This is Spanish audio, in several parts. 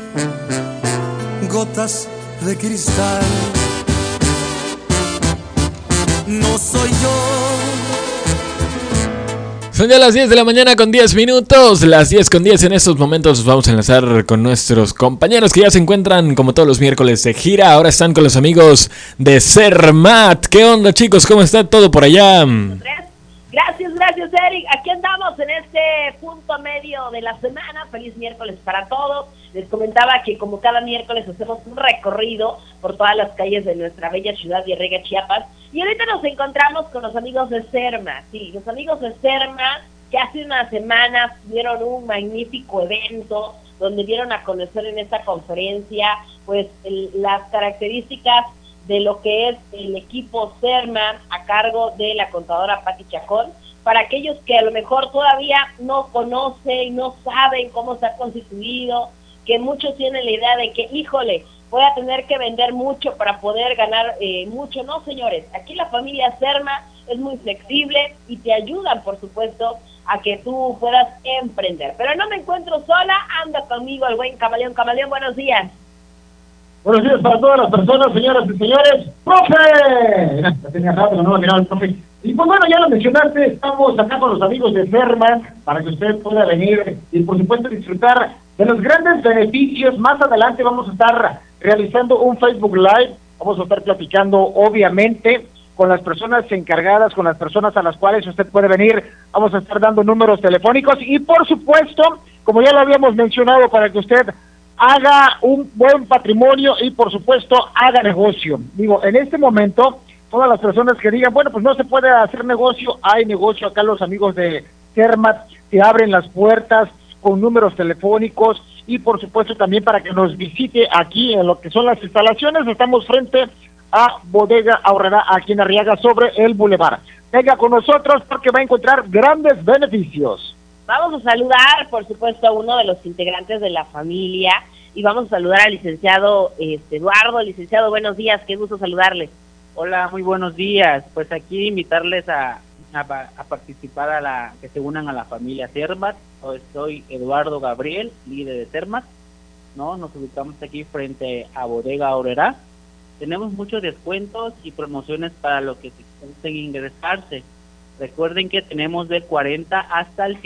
gotas de cristal. No soy yo. Son ya las 10 de la mañana con 10 minutos, las 10 con 10. En estos momentos vamos a enlazar con nuestros compañeros que ya se encuentran como todos los miércoles de gira. Ahora están con los amigos de Cermat. ¿Qué onda, chicos? ¿Cómo está todo por allá? Gracias, Eric. Aquí andamos en este punto medio de la semana. Feliz miércoles para todos. Les comentaba que como cada miércoles hacemos un recorrido por todas las calles de nuestra bella ciudad de Herrera, Chiapas. Y ahorita nos encontramos con los amigos de Cermat. Sí, los amigos de Cermat que hace unas semanas tuvieron un magnífico evento donde dieron a conocer en esta conferencia pues las características de lo que es el equipo Cermat a cargo de la contadora Pati Chacón. Para aquellos que a lo mejor todavía no conocen, no saben cómo está constituido, que muchos tienen la idea de que, híjole, voy a tener que vender mucho para poder ganar mucho. No, señores, aquí la familia Cermat es muy flexible y te ayudan, por supuesto, a que tú puedas emprender. Pero no me encuentro sola, anda conmigo el buen Camaleón. Camaleón, buenos días. Buenos días para todas las personas, señoras y señores. ¡Profe! Ya tenía rato que no lo miraba el profe. Y pues bueno, ya lo mencionaste, estamos acá con los amigos de Cermat para que usted pueda venir y por supuesto disfrutar de los grandes beneficios. Más adelante vamos a estar realizando un Facebook Live, vamos a estar platicando obviamente con las personas encargadas, con las personas a las cuales usted puede venir, vamos a estar dando números telefónicos y por supuesto, como ya lo habíamos mencionado, para que usted haga un buen patrimonio y por supuesto haga negocio. Digo, en este momento, todas las personas que digan, bueno, pues no se puede hacer negocio, hay negocio. Acá los amigos de Cermat te abren las puertas con números telefónicos y por supuesto también para que nos visite aquí en lo que son las instalaciones. Estamos frente a Bodega Aurrerá, aquí en Arriaga, sobre el Boulevard. Venga con nosotros porque va a encontrar grandes beneficios. Vamos a saludar, por supuesto, a uno de los integrantes de la familia y vamos a saludar al licenciado Eduardo. Licenciado, buenos días, qué gusto saludarle. Hola, muy buenos días. Pues aquí invitarles a participar, que se unan a la familia Cermat. Soy Eduardo Gabriel, líder de Cermat, ¿no? Nos ubicamos aquí frente a Bodega Aurrerá. Tenemos muchos descuentos y promociones para los que gusten ingresarse. Recuerden que tenemos del 40 hasta el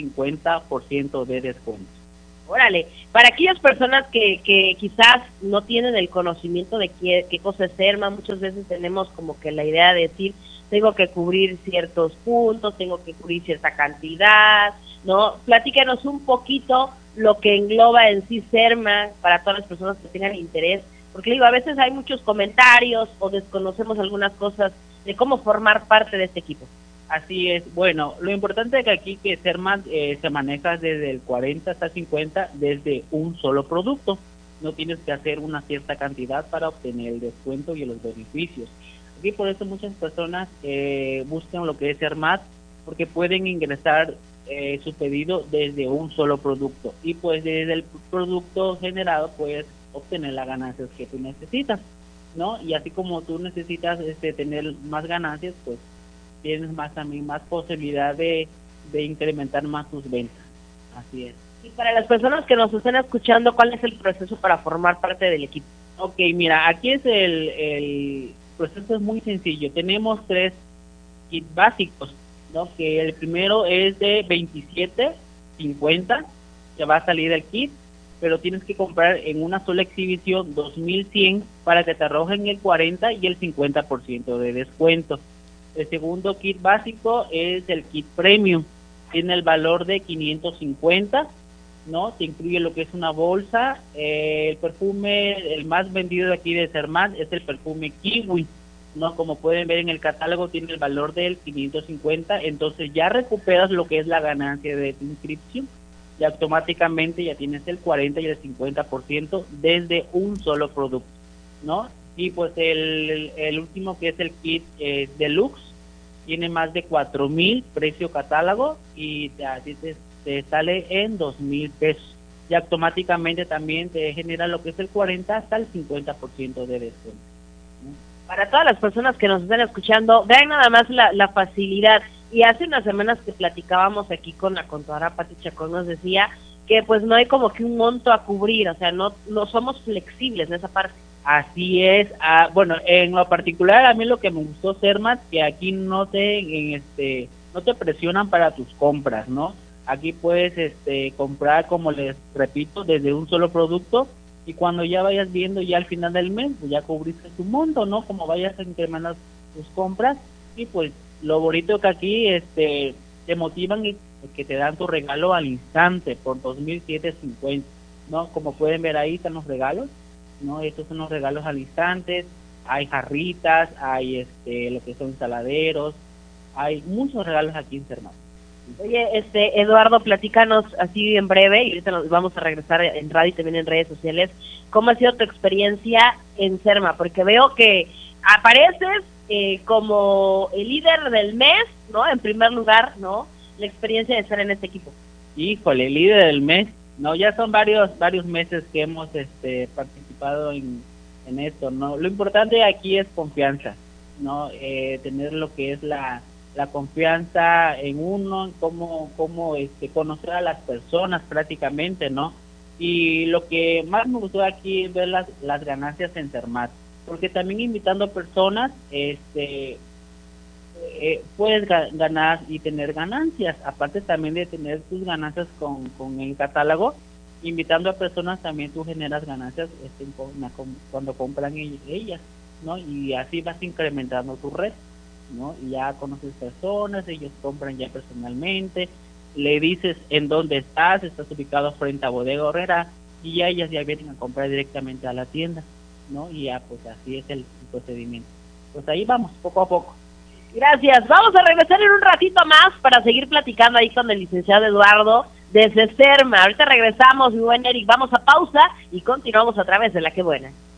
50% de descuento. Órale, para aquellas personas que quizás no tienen el conocimiento de qué cosa es Cermat, muchas veces tenemos como que la idea de decir, tengo que cubrir ciertos puntos, tengo que cubrir cierta cantidad, ¿no? Platícanos un poquito lo que engloba en sí Cermat para todas las personas que tengan interés, porque digo, a veces hay muchos comentarios o desconocemos algunas cosas de cómo formar parte de este equipo. Así es. Bueno, lo importante es que aquí que Cermat se maneja desde el 40 hasta el 50 desde un solo producto. No tienes que hacer una cierta cantidad para obtener el descuento y los beneficios. Aquí por eso muchas personas buscan lo que es Cermat porque pueden ingresar su pedido desde un solo producto y pues desde el producto generado puedes obtener las ganancias que tú necesitas, ¿no? Y así como tú necesitas tener más ganancias, pues tienes más posibilidad de incrementar más tus ventas. Así es. Y para las personas que nos estén escuchando, ¿cuál es el proceso para formar parte del equipo? Ok, mira, aquí es el proceso es muy sencillo. Tenemos 3 kits básicos, ¿no? Que el primero es de 27.50, que va a salir el kit, pero tienes que comprar en una sola exhibición 2.100 para que te arrojen el 40 y el 50% de descuento. El segundo kit básico es el kit premium, tiene el valor de 550, ¿no? Te incluye lo que es una bolsa, el perfume, el más vendido de aquí de Cermat es el perfume Kiwi, ¿no? Como pueden ver en el catálogo tiene el valor del 550, entonces ya recuperas lo que es la ganancia de tu inscripción y automáticamente ya tienes el 40 y el 50% desde un solo producto, ¿no? Y pues el último que es el kit deluxe, tiene más de 4,000 precio catálogo y así te sale en 2,000 pesos. Y automáticamente también te genera lo que es el 40 hasta el 50% de descuento. Para todas las personas que nos están escuchando, vean nada más la facilidad. Y hace unas semanas que platicábamos aquí con la contadora Pati Chacón, nos decía que pues no hay como que un monto a cubrir, o sea, no somos flexibles en esa parte. Así es. Bueno, en lo particular a mí lo que me gustó Sermat, que aquí no te presionan para tus compras, ¿no? Aquí puedes comprar, como les repito, desde un solo producto, y cuando ya vayas viendo ya al final del mes, pues ya cubriste tu monto, ¿no? Como vayas incrementando tus compras, y pues lo bonito que aquí te motivan y que te dan tu regalo al instante por 2,750, ¿no? Como pueden ver ahí están los regalos, ¿no? Estos son los regalos al instante. Hay jarritas, hay lo que son saladeros, hay muchos regalos aquí en Sermat. Oye, Eduardo, platícanos así en breve, y ahorita nos vamos a regresar en radio y también en redes sociales. ¿Cómo ha sido tu experiencia en Serma? Porque veo que apareces como el líder del mes, ¿no? En primer lugar, ¿no? La experiencia de estar en este equipo. Híjole, líder del mes. No, ya son varios meses que hemos participado en esto, ¿no? Lo importante aquí es confianza, ¿no? Tener lo que es la confianza en uno, cómo conocer a las personas prácticamente, ¿no? Y lo que más me gustó aquí es ver las ganancias en Sermat, porque también invitando personas, puedes ganar y tener ganancias, aparte también de tener tus ganancias con el catálogo. Invitando a personas también tú generas ganancias cuando compran ellas, ¿no? Y así vas incrementando tu red, ¿no? Y ya conoces personas, ellos compran ya personalmente, le dices en dónde estás ubicado frente a Bodega Horrera, y ya ellas ya vienen a comprar directamente a la tienda, ¿no? Y ya pues así es el procedimiento. Pues ahí vamos, poco a poco. Gracias. Vamos a regresar en un ratito más para seguir platicando ahí con el licenciado Eduardo desde Serma. Ahorita regresamos, mi buen Eric. Vamos a pausa y continuamos a través de La Que Buena.